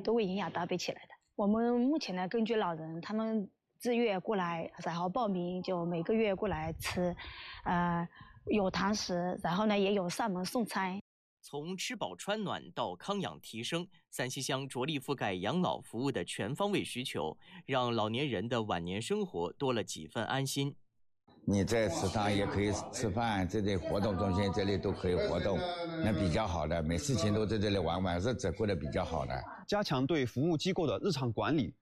都会营养搭配起来的。我们目前呢，根据老人他们自愿过来，然后报名，就每个月过来吃，有堂食，然后呢也有上门送餐。 从吃饱穿暖到康养提升，三溪乡着力覆盖养老服务的全方位需求，让老年人的晚年生活多了几分安心。 你在食堂也可以吃饭，这类活动中心这里都可以活动，那比较好的，没事情都在这里玩玩，日子过得比较好的。 加强对服务机构的日常管理，